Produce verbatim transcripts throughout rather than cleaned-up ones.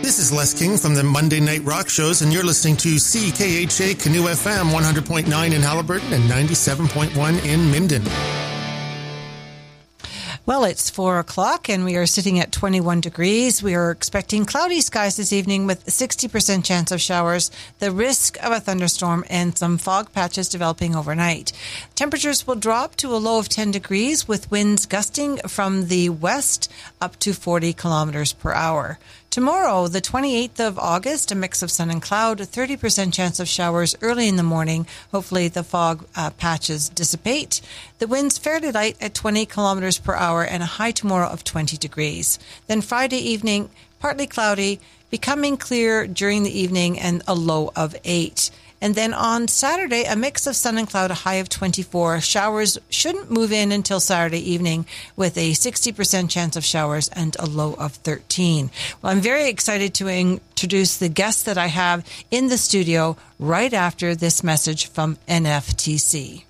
This is Les King from the Monday Night Rock Shows, and you're listening to C K H A Canoe F M one hundred point nine in Haliburton and ninety-seven point one in Minden. Well, it's four o'clock and we are sitting at twenty-one degrees. We are expecting cloudy skies this evening with a sixty percent chance of showers, the risk of a thunderstorm, and some fog patches developing overnight. Temperatures will drop to a low of ten degrees with winds gusting from the west up to forty kilometers per hour. Tomorrow, the twenty-eighth of August, a mix of sun and cloud, a thirty percent chance of showers early in the morning. Hopefully the fog uh, patches dissipate. The winds fairly light at twenty kilometers per hour and a high tomorrow of twenty degrees. Then Friday evening, partly cloudy, becoming clear during the evening and a low of eight. And then on Saturday, a mix of sun and cloud, a high of twenty-four. Showers shouldn't move in until Saturday evening with a sixty percent chance of showers and a low of thirteen. Well, I'm very excited to introduce the guest that I have in the studio right after this message from N F T C.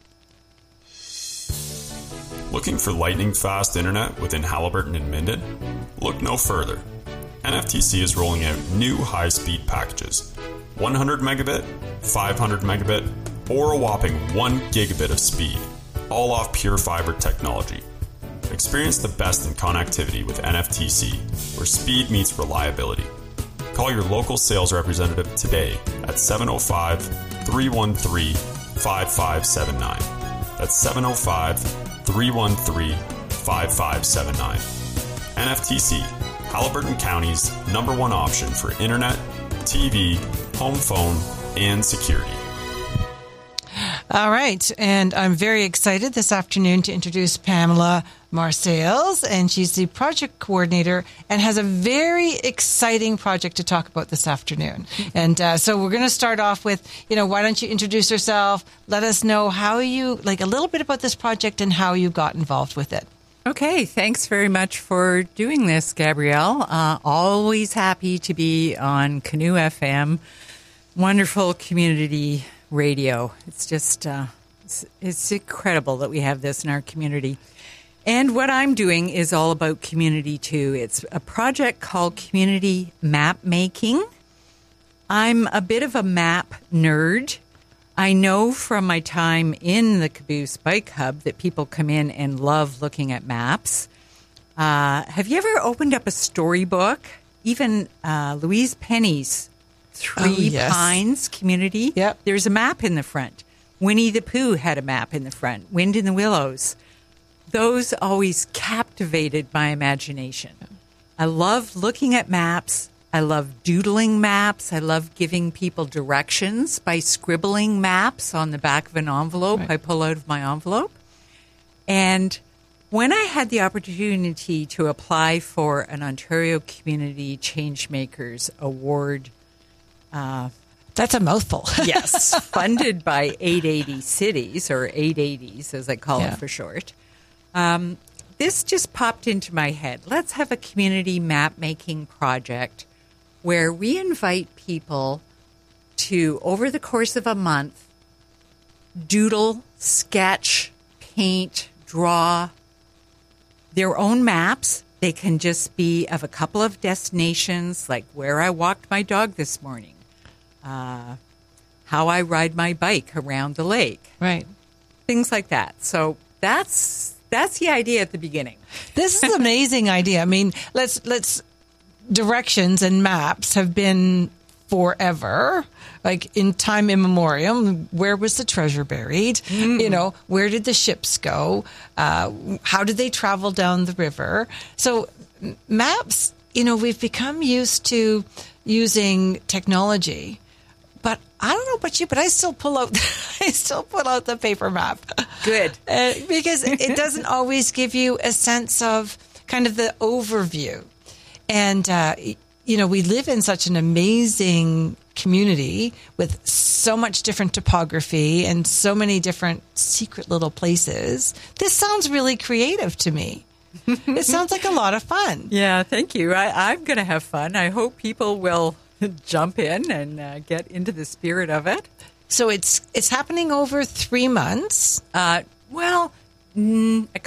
Looking for lightning-fast internet within Haliburton and Minden? Look no further. N F T C is rolling out new high-speed packages. one hundred megabit, five hundred megabit, or a whopping one gigabit of speed, all off pure fiber technology. Experience the best in connectivity with N F T C, where speed meets reliability. Call your local sales representative today at seven oh five, three one three, five five seven nine. That's seven oh five, three one three, five five seven nine. N F T C, Haliburton County's number one option for internet, T V, home phone, and security. All right, and I'm very excited this afternoon to introduce Pamela Marseilles, and she's the project coordinator and has a very exciting project to talk about this afternoon. And uh, so we're going to start off with, you know, why don't you introduce yourself? Let us know how you, like a little bit about this project and how you got involved with it. Okay, thanks very much for doing this, Gabrielle. Uh, always happy to be on Canoe F M. Wonderful community radio. It's just, uh, it's, it's incredible that we have this in our community. And what I'm doing is all about community, too. It's a project called Community Map Making. I'm a bit of a map nerd. I know from my time in the Caboose Bike Hub that people come in and love looking at maps. Uh, have you ever opened up a storybook? Even uh, Louise Penny's Three oh, yes. Pines community. Yep. There's a map in the front. Winnie the Pooh had a map in the front. Wind in the Willows. Those always captivated my imagination. I love looking at maps. I love doodling maps. I love giving people directions by scribbling maps on the back of an envelope. Right. I pull out of my envelope. And when I had the opportunity to apply for an Ontario Community Changemakers Award, uh, that's a mouthful. Yes, funded by eight eighty Cities, or eight eighties as I call yeah. it for short. Um, this just popped into my head. Let's have a community map-making project where we invite people to, over the course of a month, doodle, sketch, paint, draw their own maps. They can just be of a couple of destinations, like where I walked my dog this morning, uh, how I ride my bike around the lake. Right. Things like that. So that's that's the idea at the beginning. This is an amazing idea. I mean, let's let's directions and maps have been forever, like in time immemorial. Where was the treasure buried? Mm. You know, where did the ships go? Uh, how did they travel down the river? So maps, you know, we've become used to using technology. But I don't know about you, but I still pull out, I still pull out the paper map. Good. Uh, because it doesn't always give you a sense of kind of the overview. And, uh, you know, we live in such an amazing community with so much different topography and so many different secret little places. This sounds really creative to me. It sounds like a lot of fun. Yeah, thank you. I, I'm going to have fun. I hope people will jump in and uh, get into the spirit of it. So it's it's happening over three months. Uh, well, mm, a couple.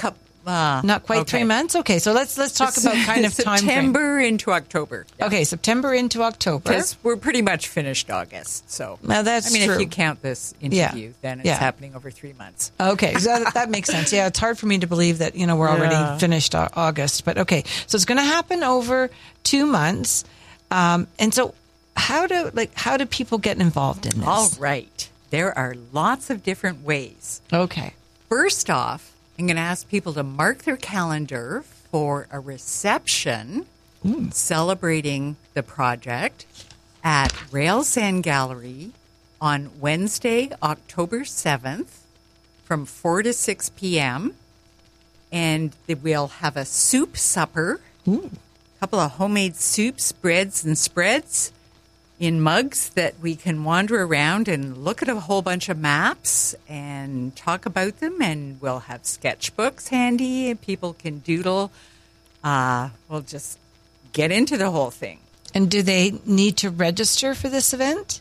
Uh, Not quite okay. three months? Okay, so let's let's talk about kind of time frame. September into October. Yeah. Okay, September into October. Because we're pretty much finished August. So, Now, that's I mean, true. if you count this interview, Yeah. then it's Yeah. happening over three months. Okay, so that, that makes sense. Yeah, it's hard for me to believe that, you know, we're already Yeah. finished au- August. But okay, so it's going to happen over two months. Um, and so how do like how do people get involved in this? All right. There are lots of different ways. Okay. First off, I'm going to ask people to mark their calendar for a reception celebrating the project at Rails End Gallery on Wednesday, October seventh from four to six p.m. And we'll have a soup supper, a couple of homemade soups, breads, and spreads in mugs that we can wander around and look at a whole bunch of maps and talk about them. And we'll have sketchbooks handy and people can doodle. Uh, we'll just get into the whole thing. And do they need to register for this event?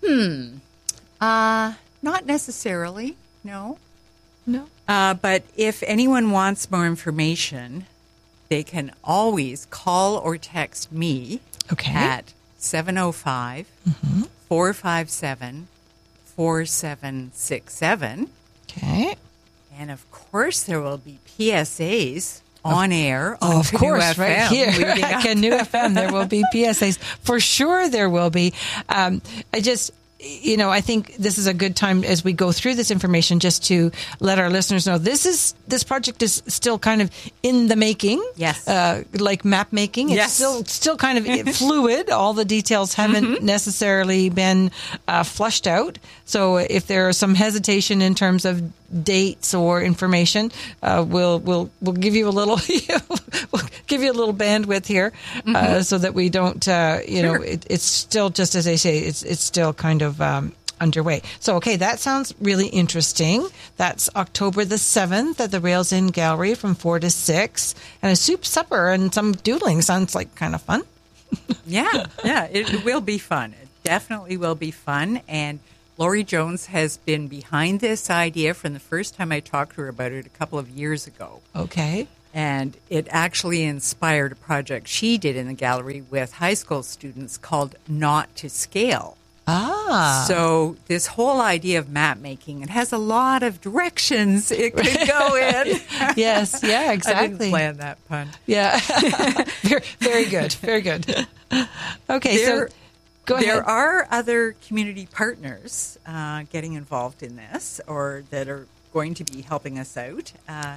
Uh, not necessarily, no. No. Uh, but if anyone wants more information, they can always call or text me Okay. at seven oh five, four five seven, four seven six seven. Okay. And of course, there will be P S As on air on Oh, of Canoe course, F M right here leading at up. Canoe F M, there will be P S As. For sure there will be. Um, I just, you know, I think this is a good time as we go through this information just to let our listeners know this is, this project is still kind of in the making. Yes. Uh, like map making. It's Yes. still, still kind of fluid. All the details haven't Mm-hmm. necessarily been uh, flushed out. So if there is some hesitation in terms of dates or information, uh, we'll we'll we'll give you a little we'll give you a little bandwidth here, uh, so that we don't uh, you know Sure. it, it's still just as I say it's it's still kind of um, underway. So okay, that sounds really interesting. That's October the seventh at the Rails End Gallery from four to six, and a soup supper and some doodling sounds like kind of fun. Yeah, yeah, it, it will be fun. It definitely will be fun. And Lori Jones has been behind this idea from the first time I talked to her about it a couple of years ago. Okay. And it actually inspired a project she did in the gallery with high school students called Not to Scale. Ah. So this whole idea of map making, it has a lot of directions it could go in. Yes. Yeah. I Exactly. didn't plan that pun. Yeah. very, very good. Very good. Okay. There, so go ahead. there are other community partners uh, getting involved in this or that are going to be helping us out. Uh,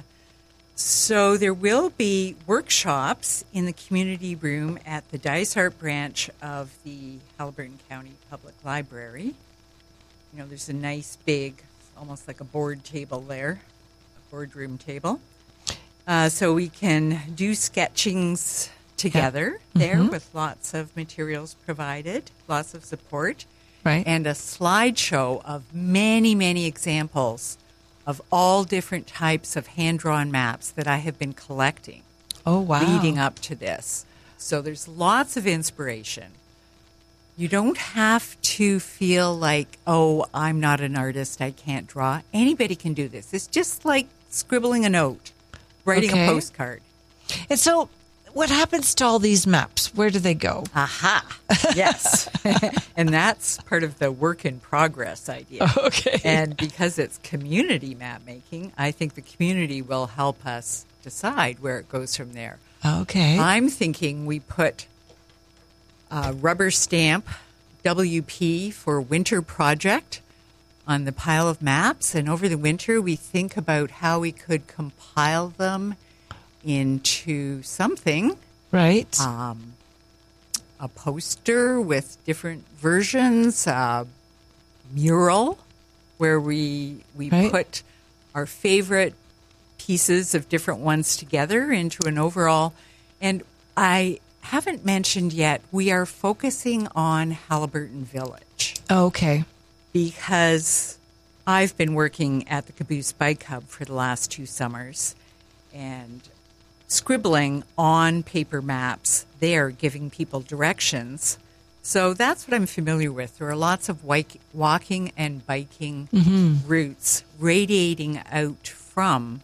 so there will be workshops in the community room at the Dysart branch of the Haliburton County Public Library. You know, there's a nice big, almost like a board table there, a boardroom table. Uh, so we can do sketchings together there with lots of materials provided, lots of support, Right. and a slideshow of many, many examples of all different types of hand-drawn maps that I have been collecting Oh, wow. leading up to this. So there's lots of inspiration. You don't have to feel like, oh, I'm not an artist, I can't draw. Anybody can do this. It's just like scribbling a note, writing Okay. a postcard. And so what happens to all these maps? Where do they go? Aha. Yes. And that's part of the work in progress idea. Okay. And because it's community map making, I think the community will help us decide where it goes from there. Okay. I'm thinking we put a rubber stamp W P for winter project on the pile of maps. And over the winter, we think about how we could compile them into something, Right. um, a poster with different versions, a mural where we we Right. put our favorite pieces of different ones together into an overall. And I haven't mentioned yet, we are focusing on Haliburton Village Okay. because I've been working at the Caboose Bike Hub for the last two summers and scribbling on paper maps there, giving people directions. So that's what I'm familiar with. There are lots of wike- walking and biking routes radiating out from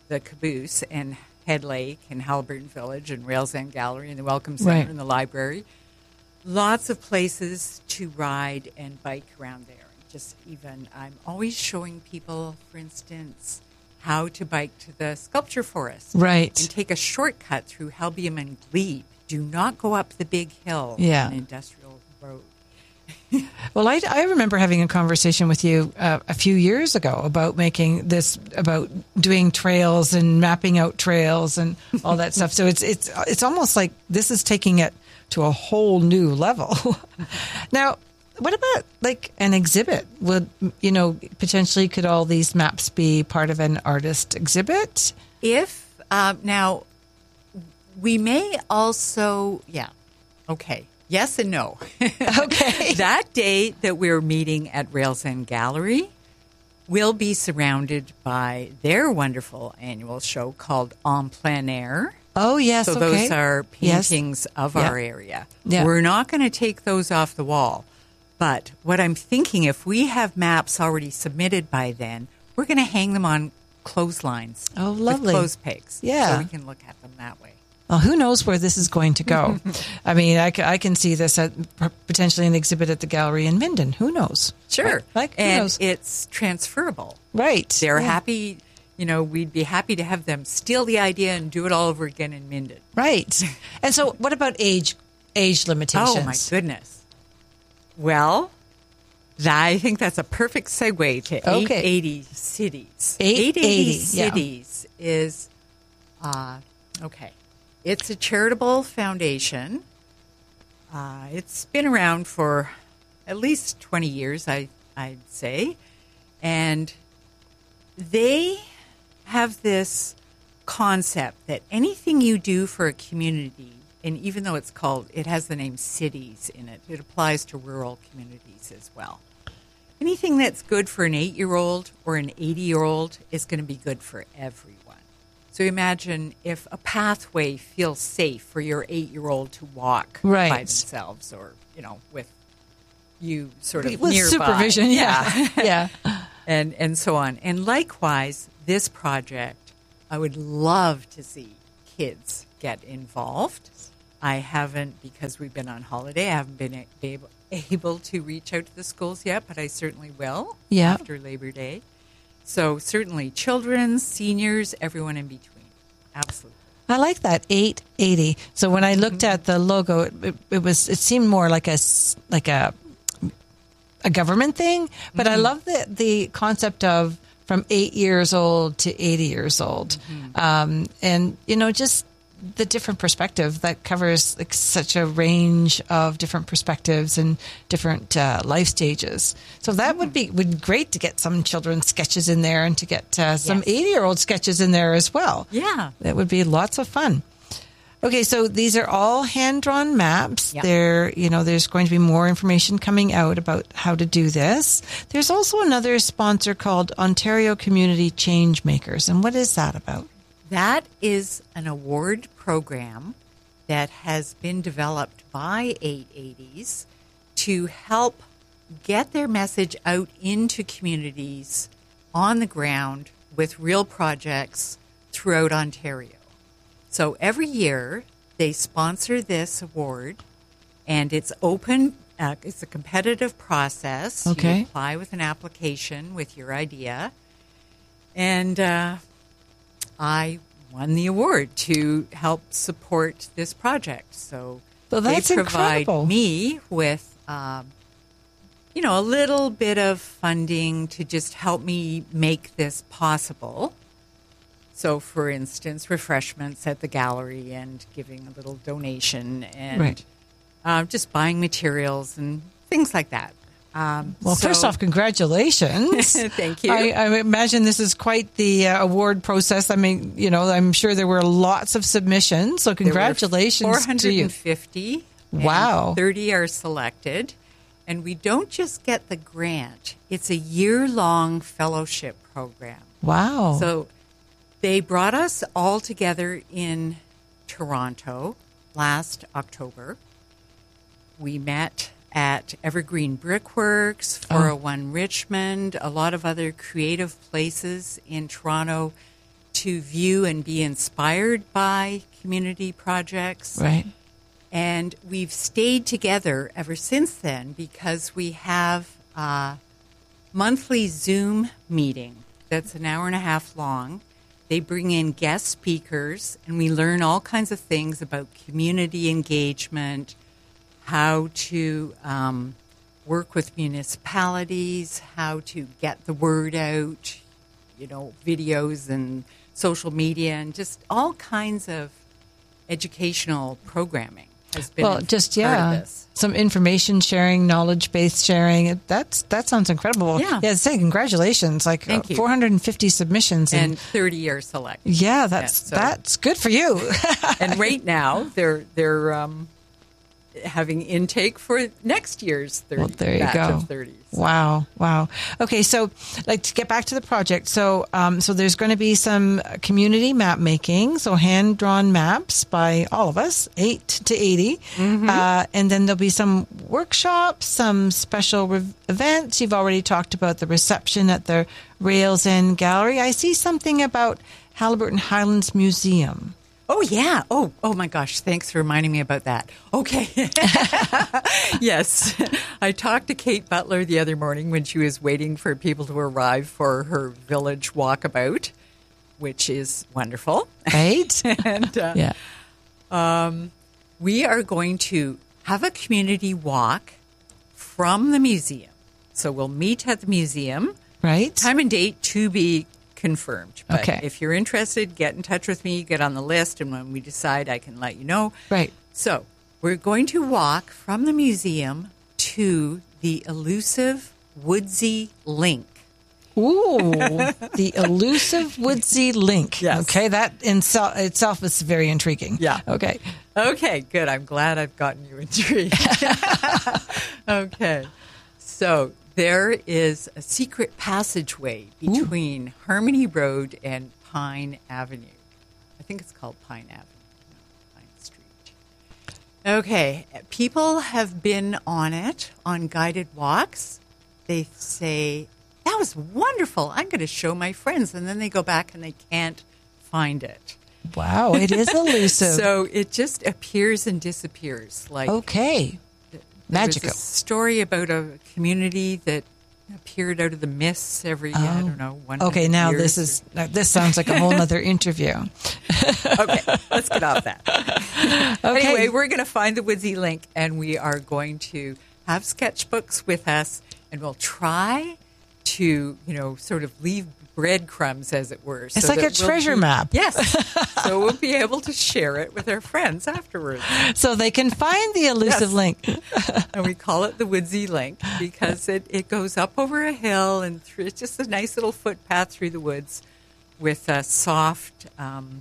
the Caboose and Head Lake and Haliburton Village and Rails End Gallery and the Welcome Center Right. and the library. Lots of places to ride and bike around there. Just even, I'm always showing people, for instance, how to bike to the sculpture forest. Right. And take a shortcut through Helbium and Glebe. Do not go up the big hill Yeah. on Industrial Road. Well, I, I remember having a conversation with you uh, a few years ago about making this, about doing trails and mapping out trails and all that stuff. So it's it's it's almost like this is taking it to a whole new level. Now, what about like an exhibit? Would, you know, potentially could all these maps be part of an artist exhibit? If, uh, now, we may also, yeah, okay. Yes and no. Okay. That day that we're meeting at Rails End Gallery, we'll be surrounded by their wonderful annual show called En Plein Air. Oh, yes. So okay. those are Yes. paintings of Yeah. our area. Yeah. We're not going to take those off the wall. But what I'm thinking, if we have maps already submitted by then, we're going to hang them on clotheslines. Oh, lovely. With clothes pegs. Yeah. So we can look at them that way. Well, who knows where this is going to go? I mean, I, ca- I can see this at potentially an exhibit at the gallery in Minden. Who knows? Sure. Right? Like, who and knows? it's transferable. Right. They're Yeah. happy, you know, we'd be happy to have them steal the idea and do it all over again in Minden. Right. And so what about age age limitations? Oh, my goodness. Well, I think that's a perfect segue to Okay. eight eighty Cities. eight eighty, yeah. Cities is, uh, okay, it's a charitable foundation. Uh, it's been around for at least twenty years, I, I'd say. And they have this concept that anything you do for a community, and even though it's called, it has the name cities in it, it applies to rural communities as well. Anything that's good for an eight-year-old or an eighty-year-old is going to be good for everyone. So imagine if a pathway feels safe for your eight-year-old to walk Right. by themselves, or, you know, with you sort of With nearby. supervision, yeah. Yeah. and and so on. And likewise, this project, I would love to see kids get involved. I haven't, because we've been on holiday, I haven't been able, able to reach out to the schools yet, but I certainly will Yeah. after Labor Day. So certainly children, seniors, everyone in between. Absolutely. I like that eight eighty. So when I looked Mm-hmm. at the logo, it, it, it was it seemed more like a s- like a a government thing, but Mm-hmm. I love the the concept of from eight years old to eighty years old, Mm-hmm. um, and you know just the different perspective that covers like such a range of different perspectives and different uh, life stages. So that would be would be great to get some children's sketches in there and to get uh, some Yes. eighty year old sketches in there as well. Yeah. That would be lots of fun. Okay, so these are all hand-drawn maps. Yep. There, you know, there's going to be more information coming out about how to do this. There's also another sponsor called Ontario Community Change Makers. And what is that about? That is an award program that has been developed by eight eighties to help get their message out into communities on the ground with real projects throughout Ontario. So every year they sponsor this award, and it's open. Uh, it's a competitive process. Okay. You apply with an application with your idea, and uh, I won the award to help support this project. So Well, that's they provide incredible. me with, um, you know, a little bit of funding to just help me make this possible. So, for instance, refreshments at the gallery and giving a little donation and Right. uh, just buying materials and things like that. Um, Well, so- first off, congratulations. Thank you. I, I imagine this is quite the uh, award process. I mean, you know, I'm sure there were lots of submissions. So There were congratulations to you. four hundred fifty. Wow. And thirty are selected. And we don't just get the grant, it's a year long fellowship program. Wow. So they brought us all together in Toronto last October. We met at Evergreen Brickworks, Oh. four oh one Richmond, a lot of other creative places in Toronto to view and be inspired by community projects. Right. And we've stayed together ever since then because we have a monthly Zoom meeting that's an hour and a half long. They bring in guest speakers, and we learn all kinds of things about community engagement, how to um, work with municipalities, how to get the word out, you know, videos and social media, and just all kinds of educational programming has been Well, just, part yeah, of this. some information sharing, knowledge-based sharing. That's That sounds incredible. Yeah. Yeah, say congratulations. Like Thank uh, you. four hundred fifty submissions. And, And thirty years select. yeah, that's Yeah, so- that's good for you. And right now, they're they're um, having intake for next year's thirty Well, there you batch go. of thirties. Wow, wow. Okay, so like to get back to the project, so um, so there's going to be some community map making, so hand drawn maps by all of us, eight to eighty, uh, and then there'll be some workshops, some special re- events. You've already talked about the reception at the Rails End Gallery. I see something about Haliburton Highlands Museum. Oh, yeah. Oh, oh my gosh. Thanks for reminding me about that. Okay. Yes. I talked to Kate Butler the other morning when she was waiting for people to arrive for her village walkabout, which is wonderful. Right? And uh, Yeah. we are going to have a community walk from the museum. So we'll meet at the museum. Right? Time and date to be confirmed. But Okay. if you're interested, get in touch with me, get on the list, and when we decide, I can let you know. Right. So we're going to walk from the museum to the elusive Woodsy Link. Ooh, the elusive Woodsy Link. Yes. Okay, that in so- itself is very intriguing. Yeah. Okay. Okay, good. I'm glad I've gotten you intrigued. Okay. So there is a secret passageway between Harmony Road and Pine Avenue. I think it's called Pine Avenue, not Pine Street. Okay. People have been on it on guided walks. They say, that was wonderful. I'm going to show my friends. And then they go back and they can't find it. Wow, it is elusive. So it just appears and disappears. Like okay. Magical. There's a story about a community that appeared out of the mists every, I don't know, one hundred Okay, now years this or- is uh, this sounds like a whole other interview. Okay, let's get off that. Okay. Anyway, we're going to find the Woodsy Link, and we are going to have sketchbooks with us, and we'll try to, you know, sort of leave breadcrumbs, as it were. It's so like a that we'll treasure be- map. Yes. So we'll be able to share it with our friends afterwards. So they can find the elusive Yes. link. And we call it the Woodsy Link because it, it goes up over a hill and through, it's just a nice little footpath through the woods with a soft um,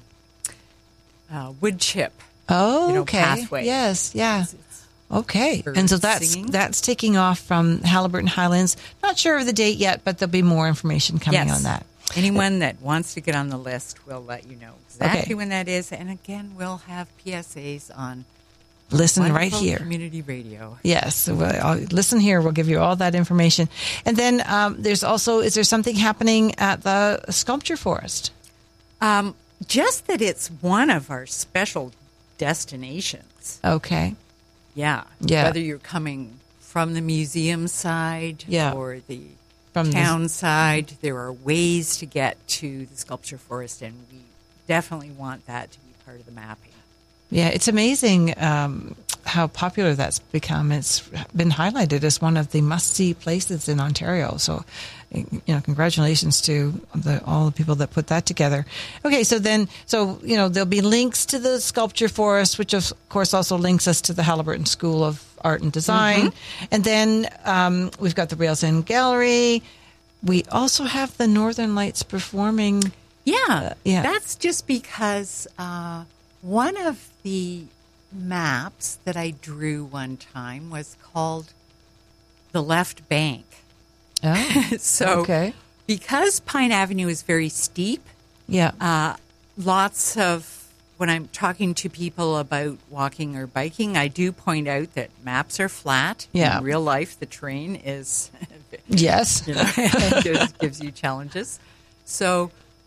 uh, wood chip. Oh, You know, okay. pathway. Yes, yeah. It's- it's Okay. birds And so that's singing. that's taking off from Haliburton Highlands. Not sure of the date yet, but there'll be more information coming yes. on that. Anyone that wants to get on the list, we'll let you know exactly Okay. when that is. And again, we'll have P S As on Listen right wonderful here. community radio. Yes. Well, I'll- listen here. We'll give you all that information. And then um, there's also, is there something happening at the Sculpture Forest? Um, just that it's one of our special destinations. Okay. Yeah. Yeah. Whether you're coming from the museum side Yeah. or the From the- town side, there are ways to get to the Sculpture Forest, and we definitely want that to be part of the mapping. Yeah, it's amazing um, how popular that's become. It's been highlighted as one of the must-see places in Ontario. So, you know, congratulations to the, all the people that put that together. Okay, so then, so, you know, there'll be links to the Sculpture Forest, which of course also links us to the Haliburton School of Art and Design. Mm-hmm. And then um, we've got the Rails End Gallery. We also have the Northern Lights performing. Yeah. yeah. That's just because uh, one of the maps that I drew one time was called The Left Bank. Oh, So okay. because Pine Avenue is very steep, Yeah. uh, lots of, when I'm talking to people about walking or biking, I do point out that maps are flat. Yeah. In real life, the terrain is, yes. you know, gives, gives you challenges. So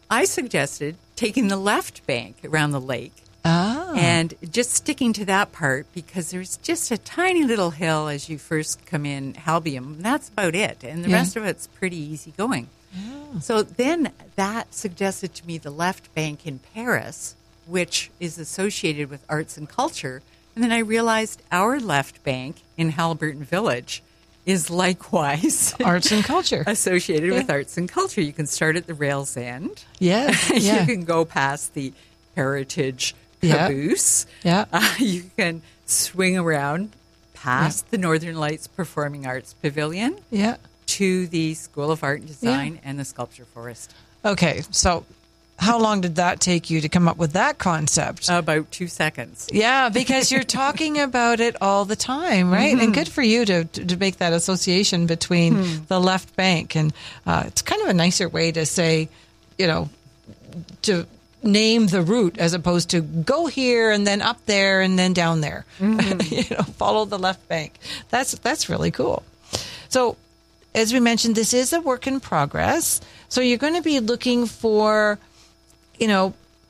I suggested taking the left bank around the lake. Ah. And just sticking to that part because there's just a tiny little hill as you first come in Halbium. And that's about it. And the Yeah. rest of it's pretty easy going. Oh. So then that suggested to me the left bank in Paris, which is associated with arts and culture. And then I realized our left bank in Haliburton Village is likewise Arts and culture. associated Yeah. with arts and culture. You can start at the rail's end. Yeah. Yeah. You can go past the Heritage Yeah. Caboose. Yeah. Uh, you can swing around past the Northern Lights Performing Arts Pavilion Yeah. to the School of Art and Design and the Sculpture Forest. Okay. So how long did that take you to come up with that concept? About two seconds. Yeah, because you're talking about it all the time, right? Mm-hmm. And good for you to to make that association between Hmm. the left bank. And uh, it's kind of a nicer way to say, you know, to name the route as opposed to go here and then up there and then down there. Mm-hmm. you know, follow the left bank. That's that's really cool. So, as we mentioned, this is a work in progress. So you're going to be looking for, you know,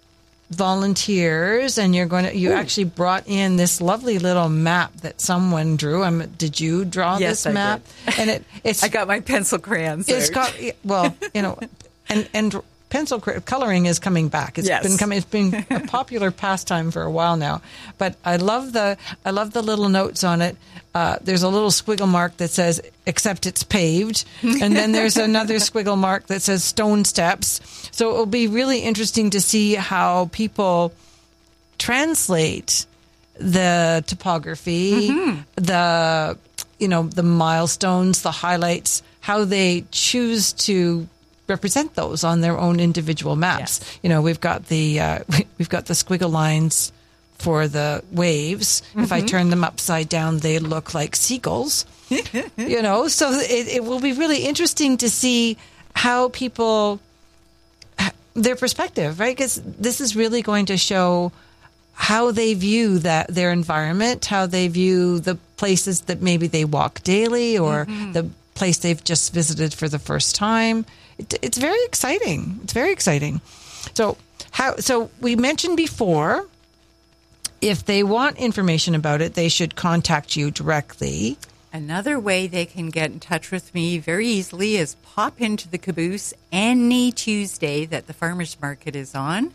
volunteers, and you're going to you Ooh. actually brought in this lovely little map that someone drew. Um, did you draw Yes, this I map? did. And it it's I got my pencil crayons it's out. got well, you know, and and pencil cr- coloring is coming back. It's Yes. been coming. It's been a popular pastime for a while now. But I love the I love the little notes on it. Uh, there's a little squiggle mark that says "except it's paved," and then there's another squiggle mark that says "stone steps." So it'll be really interesting to see how people translate the topography, Mm-hmm. the you know the milestones, the highlights, how they choose to represent those on their own individual maps. Yes. You know, we've got the uh, we've got the squiggle lines for the waves. Mm-hmm. If I turn them upside down, they look like seagulls. you know, so it, it will be really interesting to see how people their perspective, right? Because this is really going to show how they view that their environment, how they view the places that maybe they walk daily, or mm-hmm. the place they've just visited for the first time. It, it's very exciting. It's very exciting. So how? So we mentioned before, if they want information about it, they should contact you directly. Another way they can get in touch with me very easily is pop into the caboose any Tuesday that the farmers market is on.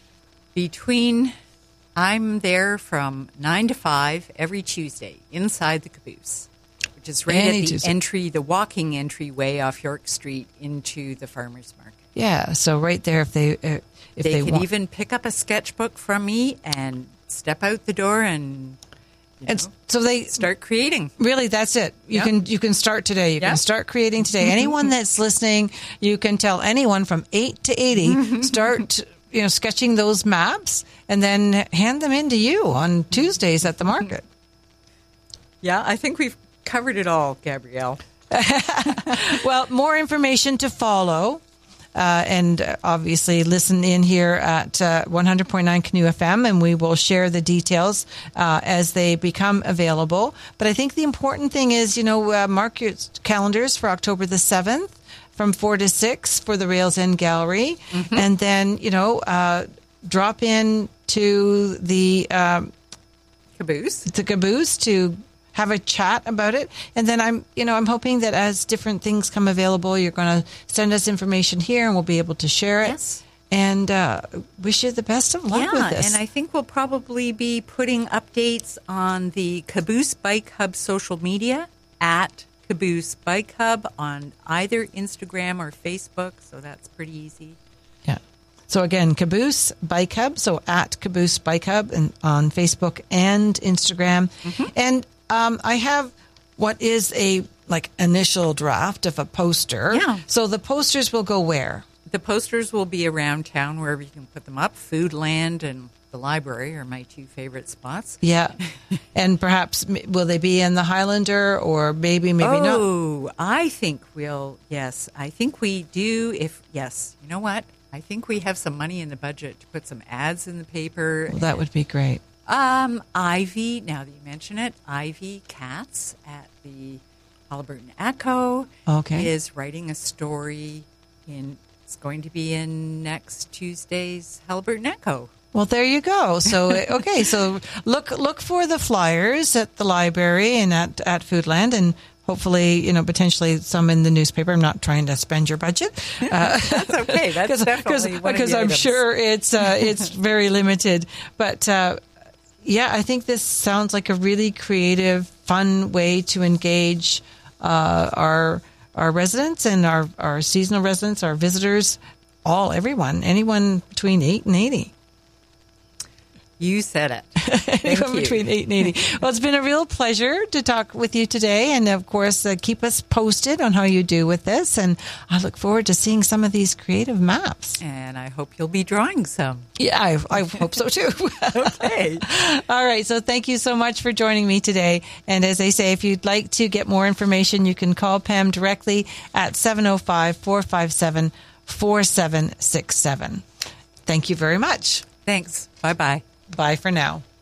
Between, I'm there from nine to five every Tuesday inside the caboose, which is right Any at the Tuesday. entry, the walking entryway off York Street into the farmers market. Yeah. So right there, if they uh, if They, they, could want, even pick up a sketchbook from me and step out the door and you and know, so they start creating. Really, that's it. You Yep. can you can start today. You Yep. can start creating today. Anyone that's listening, you can tell anyone from eight to eighty, start you know sketching those maps and then hand them in to you on Tuesdays at the market. Yeah, I think we've covered it all, Gabrielle. Well, more information to follow. Uh, and uh, obviously listen in here at uh, one hundred point nine Canoe F M, and we will share the details uh, as they become available. But I think the important thing is, you know, uh, mark your calendars for October the seventh from four to six for the Rails End Gallery. Mm-hmm. And then, you know, uh, drop in to the, um, Caboose. the caboose to have a chat about it. And then I'm, you know, I'm hoping that as different things come available, you're going to send us information here and we'll be able to share it. Yes. And uh, wish you the best of luck Yeah, with this. and I think we'll probably be putting updates on the Caboose Bike Hub social media at Caboose Bike Hub on either Instagram or Facebook, so that's pretty easy. Yeah. So again, Caboose Bike Hub, so at Caboose Bike Hub and on Facebook and Instagram. Mm-hmm. And um, I have what is a like initial draft of a poster. Yeah. So the posters will go where? The posters will be around town wherever you can put them up. Foodland and the library are my two favorite spots. Yeah. And perhaps m- will they be in the Highlander or maybe, maybe not? Oh, I think we'll, yes, I think we do. If, yes, you know what? I think we have some money in the budget to put some ads in the paper. Well, that would be great. Um, Ivy, now that you mention it, Ivy Katz at the Haliburton Echo Okay. is writing a story in It's going to be in next Tuesday's Haliburton Echo. Well, there you go. So, okay, so look look for the flyers at the library and at, at Foodland, and hopefully, you know, potentially some in the newspaper. I'm not trying to spend your budget. Uh, That's okay. That's cause, definitely cause, one because of the I'm items. sure it's uh, it's very limited. But uh, yeah, I think this sounds like a really creative, fun way to engage uh, our our residents and our, our seasonal residents, our visitors, all everyone, anyone between eight and eighty. You said it. Thank Anyone you. between eight and eighty. Well, it's been a real pleasure to talk with you today. And of course, uh, keep us posted on how you do with this. And I look forward to seeing some of these creative maps. And I hope you'll be drawing some. Yeah, I, I hope so too. Okay. All right. So thank you so much for joining me today. And as I say, if you'd like to get more information, you can call Pam directly at seven oh five, four five seven, four seven six seven. Thank you very much. Thanks. Bye-bye. Bye for now.